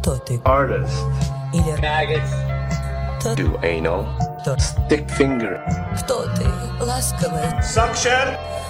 Toty. Artist. Или Maggots. Do anal. Stick finger. Кто ты? Ласковая. Suction.